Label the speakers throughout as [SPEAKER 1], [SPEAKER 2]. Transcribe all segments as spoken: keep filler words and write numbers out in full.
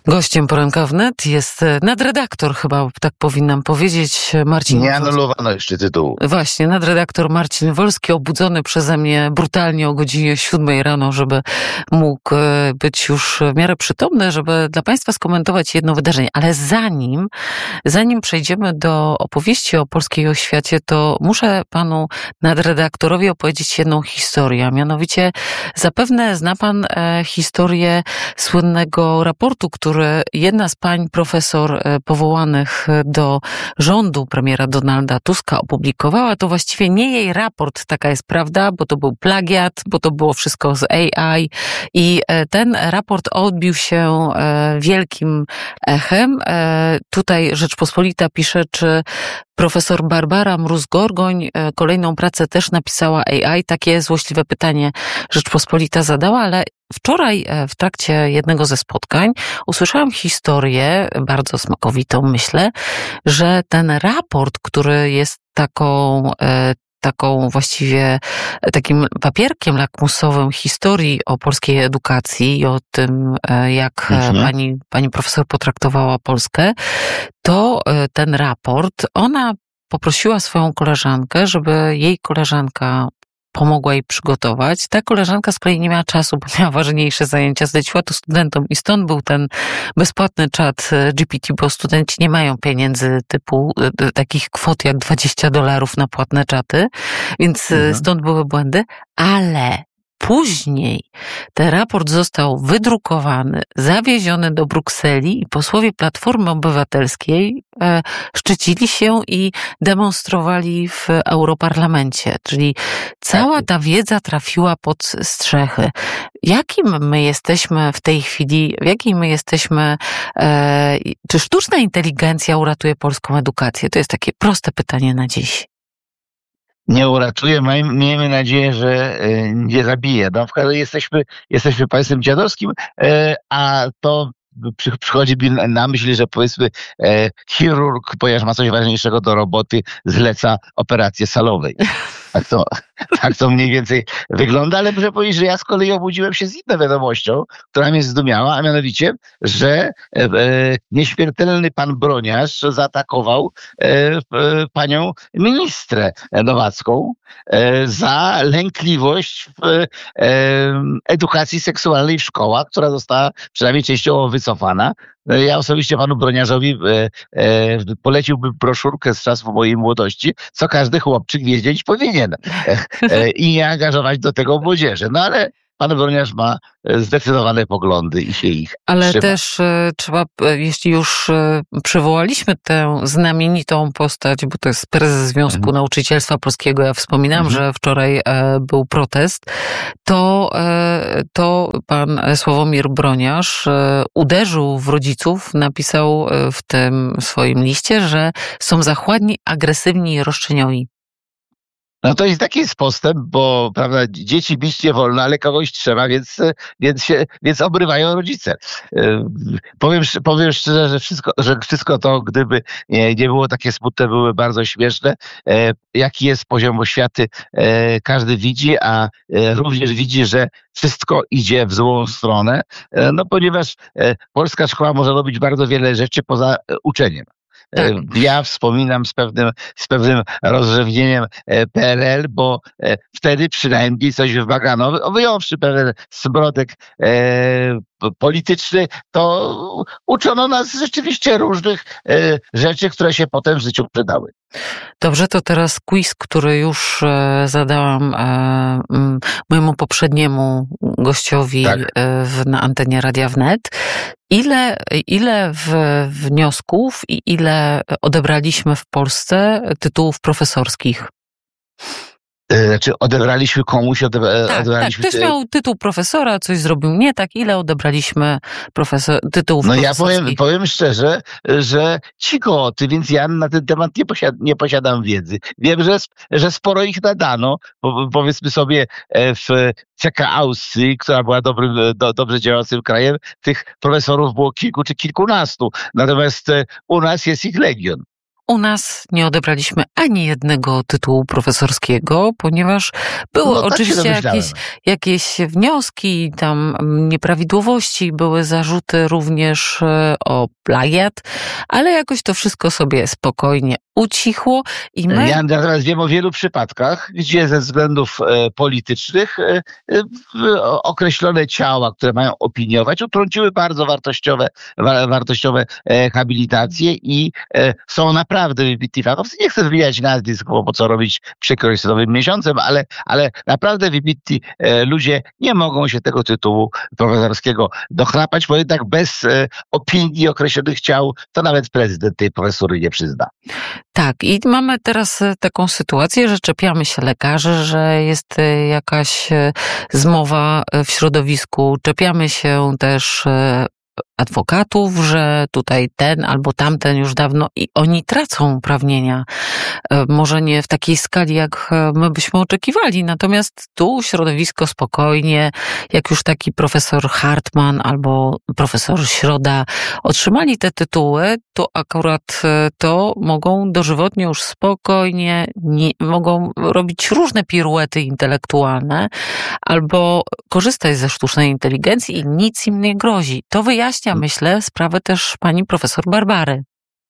[SPEAKER 1] Gościem Poranka Wnet jest nadredaktor, chyba tak powinnam powiedzieć, Marcin
[SPEAKER 2] Nie anulowano jeszcze tytułu.
[SPEAKER 1] Właśnie, nadredaktor Marcin Wolski, obudzony przeze mnie brutalnie o godzinie siódmej rano, żeby mógł być już w miarę przytomny, żeby dla Państwa skomentować jedno wydarzenie. Ale zanim, zanim przejdziemy do opowieści o polskiej oświacie, to muszę Panu nadredaktorowi opowiedzieć jedną historię. A mianowicie zapewne zna Pan e, historię słynnego raportu, który jedna z pań profesor powołanych do rządu premiera Donalda Tuska opublikowała. To właściwie nie jej raport, taka jest prawda, bo to był plagiat, bo to było wszystko z A I i ten raport odbił się wielkim echem. Tutaj Rzeczpospolita pisze, czy profesor Barbara Mróz-Gorgoń kolejną pracę też napisała A I. Takie złośliwe pytanie Rzeczpospolita zadała, ale wczoraj w trakcie jednego ze spotkań usłyszałam historię, bardzo smakowitą myślę, że ten raport, który jest taką taką właściwie takim papierkiem lakmusowym historii o polskiej edukacji i o tym, jak mhm. pani, pani profesor potraktowała Polskę, to ten raport, ona poprosiła swoją koleżankę, żeby jej koleżanka pomogła jej przygotować. Ta koleżanka z kolei nie miała czasu, bo miała ważniejsze zajęcia. Zleciła to studentom i stąd był ten bezpłatny czat G P T, bo studenci nie mają pieniędzy typu takich kwot jak dwadzieścia dolarów na płatne czaty, więc mhm. stąd były błędy, ale później ten raport został wydrukowany, zawieziony do Brukseli i posłowie Platformy Obywatelskiej e, szczycili się i demonstrowali w Europarlamencie. Czyli cała ta wiedza trafiła pod strzechy. Jakim my jesteśmy w tej chwili, w jakiej my jesteśmy, e, czy sztuczna inteligencja uratuje polską edukację? To jest takie proste pytanie na dziś.
[SPEAKER 2] Nie uratuje, miejmy nadzieję, że nie zabije. No, jesteśmy, jesteśmy państwem dziadowskim, a to przychodzi mi na myśl, że powiedzmy chirurg, ponieważ ma coś ważniejszego do roboty, zleca operację salowej. Tak to, tak to mniej więcej wygląda, ale muszę powiedzieć, że ja z kolei obudziłem się z inną wiadomością, która mnie zdumiała, a mianowicie, że e, e, nieśmiertelny pan Broniarz zaatakował e, e, panią ministrę Nowacką e, za lękliwość w e, edukacji seksualnej w szkołach, która została przynajmniej częściowo wycofana. Ja osobiście panu Broniarzowi e, e, poleciłbym broszurkę z czasów mojej młodości, co każdy chłopczyk wiedzieć powinien e, e, i nie angażować do tego młodzieży. No ale pan Broniarz ma zdecydowane poglądy i się ich
[SPEAKER 1] Ale
[SPEAKER 2] trzyma.
[SPEAKER 1] też e, trzeba, jeszcze już e, przywołaliśmy tę znamienitą postać, bo to jest prezes Związku mhm. Nauczycielstwa Polskiego. Ja wspominam, mhm. że wczoraj e, był protest. To, e, to pan Sławomir Broniarz e, uderzył w rodziców, napisał w tym swoim liście, że są zachładni, agresywni i roszczeniowi.
[SPEAKER 2] No to jest taki postęp, bo prawda, dzieci bić nie wolno, ale kogoś trzeba, więc, więc, się, więc obrywają rodzice. Powiem, powiem szczerze, że wszystko, że wszystko to, gdyby nie, nie było takie smutne, były bardzo śmieszne. Jaki jest poziom oświaty, każdy widzi, a również widzi, że wszystko idzie w złą stronę, no ponieważ polska szkoła może robić bardzo wiele rzeczy poza uczeniem. Tak. Ja wspominam z pewnym, z pewnym rozrzewnieniem P R L, bo wtedy przynajmniej coś wymagano, wyjąwszy pewien smrodek e, polityczny, to uczono nas rzeczywiście różnych e, rzeczy, które się potem w życiu przydały.
[SPEAKER 1] Dobrze, to teraz quiz, który już e, zadałam e, mojemu poprzedniemu gościowi tak. e, w, na antenie Radia Wnet. Ile, ile w, wniosków i ile odebraliśmy w Polsce tytułów profesorskich?
[SPEAKER 2] Znaczy odebraliśmy komuś, odebra-
[SPEAKER 1] tak,
[SPEAKER 2] odebraliśmy...
[SPEAKER 1] Tak, ktoś miał tytuł profesora, coś zrobił nie tak. Ile odebraliśmy profesor- tytułów
[SPEAKER 2] no
[SPEAKER 1] profesorskich?
[SPEAKER 2] No ja powiem, powiem szczerze, że cichoty, więc ja na ten temat nie, posiad- nie posiadam wiedzy. Wiem, że, że sporo ich nadano, po, powiedzmy sobie w C K Austrii, która była dobrym, do, dobrze działającym krajem, tych profesorów było kilku czy kilkunastu. Natomiast u nas jest ich legion.
[SPEAKER 1] U nas nie odebraliśmy ani jednego tytułu profesorskiego, ponieważ były
[SPEAKER 2] No, tak się
[SPEAKER 1] oczywiście
[SPEAKER 2] domyślałem.
[SPEAKER 1] jakieś, jakieś wnioski, tam nieprawidłowości, były zarzuty również e, o plagiat, ale jakoś to wszystko sobie spokojnie ucichło i my...
[SPEAKER 2] Ja natomiast wiem o wielu przypadkach, gdzie ze względów e, politycznych e, e, w- określone ciała, które mają opiniować, utrąciły bardzo wartościowe, wa, wartościowe e, habilitacje i e, są naprawdę wybitni fachowcy. Nie chcę wymieniać nazwisk, bo po co robić przykrość nowym miesiącem, ale, ale naprawdę wybitni e, ludzie nie mogą się tego tytułu profesorskiego dochrapać, bo jednak bez e, opinii określonych ciał to nawet prezydent tej profesury nie przyzna.
[SPEAKER 1] Tak, i mamy teraz e, taką sytuację, że czepiamy się lekarzy, że jest e, jakaś e, zmowa e, w środowisku, czepiamy się też e, adwokatów, że tutaj ten albo tamten już dawno i oni tracą uprawnienia. E, Może nie w takiej skali, jak e, my byśmy oczekiwali, natomiast tu środowisko spokojnie, jak już taki profesor Hartman albo profesor Środa otrzymali te tytuły, to akurat e, to mogą dożywotnie już spokojnie, nie, mogą robić różne piruety intelektualne albo korzystać ze sztucznej inteligencji i nic im nie grozi. To wyjaśnia, myślę, sprawę też pani profesor Barbary.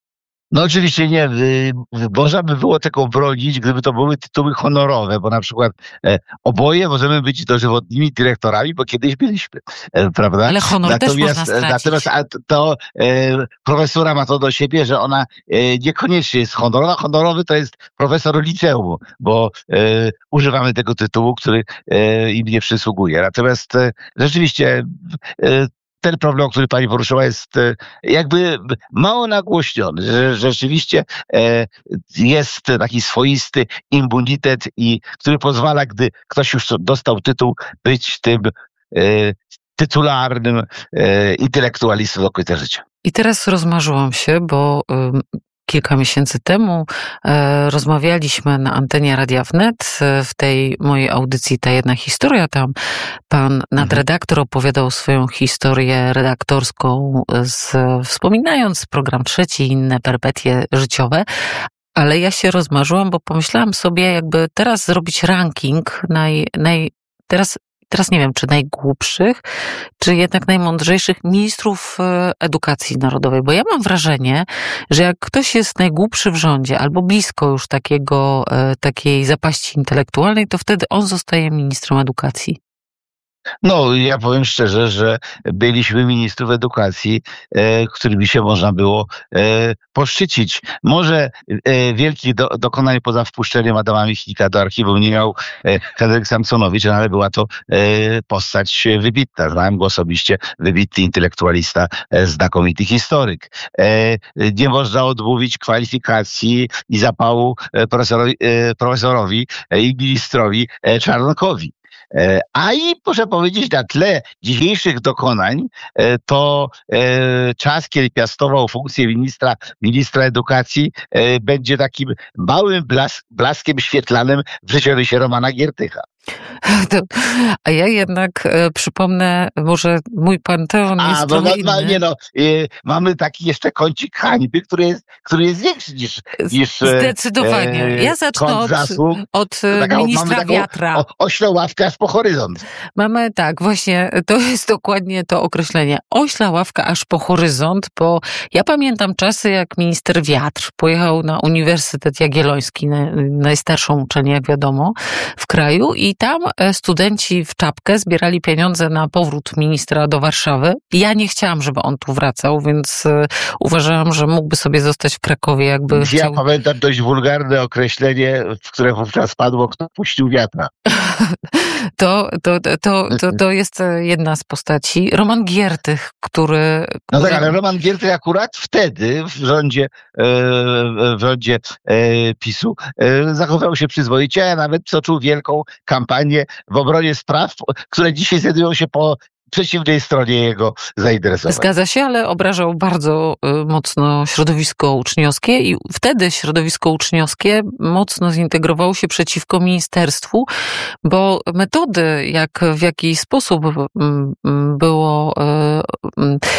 [SPEAKER 2] No oczywiście nie, y, y, można by było tego bronić, gdyby to były tytuły honorowe, bo na przykład e, oboje możemy być dożywotnimi dyrektorami, bo kiedyś byliśmy, e, prawda?
[SPEAKER 1] Ale honor też można stracić.
[SPEAKER 2] Natomiast a t- to e, profesora ma to do siebie, że ona e, niekoniecznie jest honorowa. Honorowy to jest profesor liceum, bo e, używamy tego tytułu, który e, im nie przysługuje. Natomiast e, rzeczywiście e, ten problem, który pani poruszyła, jest e, jakby mało nagłośniony, że rzeczywiście e, jest taki swoisty immunitet, i który pozwala, gdy ktoś już dostał tytuł, być tym e, tytularnym e, intelektualistą do końca życia.
[SPEAKER 1] I teraz rozmarzyłam się, bo ym, kilka miesięcy temu e, rozmawialiśmy na antenie Radia Wnet e, w tej mojej audycji Ta jedna historia. Tam pan nadredaktor opowiadał swoją historię redaktorską, z, wspominając program trzeci i inne perypetie życiowe. Ale ja się rozmarzyłam, bo pomyślałam sobie, jakby teraz zrobić ranking naj, naj, teraz Teraz nie wiem, czy najgłupszych, czy jednak najmądrzejszych ministrów e, edukacji narodowej. Bo ja mam wrażenie, że jak ktoś jest najgłupszy w rządzie albo blisko już takiego, e, takiej zapaści intelektualnej, to wtedy on zostaje ministrem edukacji.
[SPEAKER 2] No, ja powiem szczerze, że byliśmy ministrów edukacji, e, którymi się można było e, poszczycić. Może e, wielkich do, dokonań poza wpuszczeniem Adama Michnika do archiwum nie miał e, Henryk Samsonowicz, ale była to e, postać wybitna. Znałem go osobiście, wybitny intelektualista, e, znakomity historyk. E, nie można odmówić kwalifikacji i zapału e, profesorowi, e, profesorowi e, i ministrowi e, Czarnkowi. E, A i muszę powiedzieć, na tle dzisiejszych dokonań, e, to e, czas, kiedy piastował funkcję ministra, ministra edukacji, e, będzie takim małym blas, blaskiem świetlanym w życiorysie Romana Giertycha.
[SPEAKER 1] To, a ja jednak e, przypomnę, może mój panteon jest
[SPEAKER 2] A, bo
[SPEAKER 1] trochę
[SPEAKER 2] normalnie
[SPEAKER 1] inny.
[SPEAKER 2] no, e, mamy taki jeszcze kącik hańby, który jest, który jest większy niż, niż e,
[SPEAKER 1] Zdecydowanie.
[SPEAKER 2] e,
[SPEAKER 1] Ja zacznę
[SPEAKER 2] kąt
[SPEAKER 1] od,
[SPEAKER 2] zasług.
[SPEAKER 1] od e,
[SPEAKER 2] Taka- mamy
[SPEAKER 1] ministra
[SPEAKER 2] taką
[SPEAKER 1] Wiatra.
[SPEAKER 2] o, oślą ławkę aż po horyzont.
[SPEAKER 1] Mamy tak, właśnie to jest dokładnie to określenie. Ośla ławka aż po horyzont, bo ja pamiętam czasy, jak minister Wiatr pojechał na Uniwersytet Jagielloński, na- najstarszą uczelnię, jak wiadomo, w kraju, i tam e, studenci w czapkę zbierali pieniądze na powrót ministra do Warszawy. Ja nie chciałam, żeby on tu wracał, więc e, uważałam, że mógłby sobie zostać w Krakowie, jakby
[SPEAKER 2] Ja
[SPEAKER 1] chciał.
[SPEAKER 2] pamiętam dość wulgarne określenie, w które wówczas padło, kto puścił wiatra.
[SPEAKER 1] To, to, to, to, to jest e, jedna z postaci. Roman Giertych, który...
[SPEAKER 2] No tak,
[SPEAKER 1] który-
[SPEAKER 2] ale Roman Giertych akurat wtedy w rządzie, e, w rządzie e, PiSu e, zachował się przyzwoicie, a nawet toczył wielką kampanię w obronie spraw, które dzisiaj znajdują się po przeciwnej stronie jego zainteresowań.
[SPEAKER 1] Zgadza się, ale obrażał bardzo y, mocno środowisko uczniowskie i wtedy środowisko uczniowskie mocno zintegrowało się przeciwko ministerstwu, bo metody, jak w jaki sposób mm, mm, było, y, mm,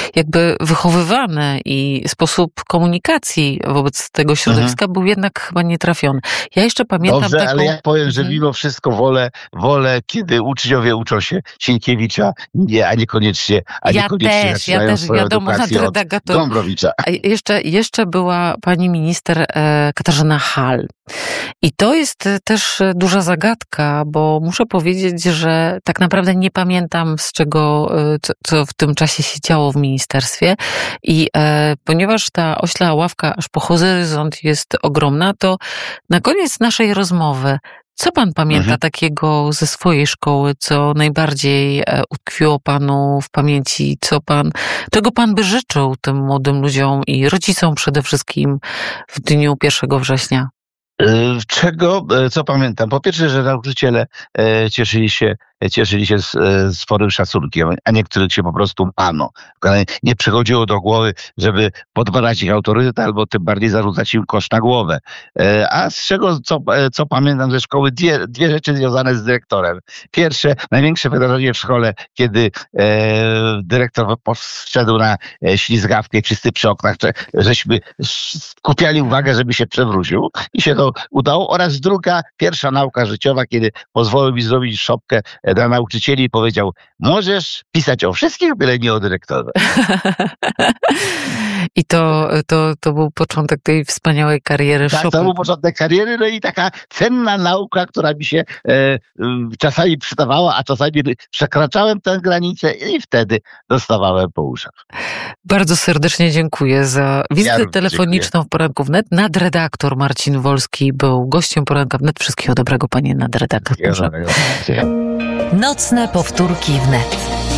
[SPEAKER 1] jakby wychowywane i sposób komunikacji wobec tego środowiska mhm. był jednak chyba nietrafiony. Ja jeszcze pamiętam
[SPEAKER 2] Dobrze,
[SPEAKER 1] taką...
[SPEAKER 2] ale ja powiem, że mimo wszystko wolę, wolę kiedy uczniowie uczą się Sienkiewicza, nie, a niekoniecznie, a
[SPEAKER 1] ja
[SPEAKER 2] niekoniecznie
[SPEAKER 1] też, ja też, wiadomo, nadredagator.
[SPEAKER 2] Gombrowicza.
[SPEAKER 1] Jeszcze, jeszcze była pani minister e, Katarzyna Hall. I to jest też duża zagadka, bo muszę powiedzieć, że tak naprawdę nie pamiętam, z czego, co, co w tym czasie się działo w ministerstwie. I e, ponieważ ta ośla ławka aż po horyzont jest ogromna, to na koniec naszej rozmowy, co pan pamięta mhm. takiego ze swojej szkoły, co najbardziej e, utkwiło panu w pamięci, co pan, czego pan by życzył tym młodym ludziom i rodzicom przede wszystkim w dniu pierwszego września?
[SPEAKER 2] Czego, co pamiętam? Po pierwsze, że nauczyciele cieszyli się, cieszyli się z, z sporym szacunkiem, a niektórych się po prostu bano. Nie przychodziło do głowy, żeby podważać ich autorytet albo tym bardziej zarzucać im kosz na głowę. A z czego, co, co pamiętam ze szkoły? Dwie, dwie rzeczy związane z dyrektorem. Pierwsze, największe wydarzenie w szkole, kiedy e, dyrektor wszedł na ślizgawkę, wszyscy przy oknach, żeśmy skupiali uwagę, żeby się przewrócił i się to udało. Oraz druga, pierwsza nauka życiowa, kiedy pozwolił mi zrobić szopkę dla nauczycieli i powiedział: możesz pisać o wszystkich, byle nie o dyrektorze.
[SPEAKER 1] I to, to, to był początek tej wspaniałej kariery
[SPEAKER 2] tak,
[SPEAKER 1] szopy.
[SPEAKER 2] To był początek kariery, no i taka cenna nauka, która mi się e, czasami przydawała, a czasami przekraczałem tę granicę i wtedy dostawałem po uszach.
[SPEAKER 1] Bardzo serdecznie dziękuję za wizytę ja telefoniczną dziękuję. W Poranku Wnet. Nadredaktor Marcin Wolski był gościem Poranka Wnet. Wszystkiego dobrego, panie nadredaktorze.
[SPEAKER 3] Nocne powtórki wnet.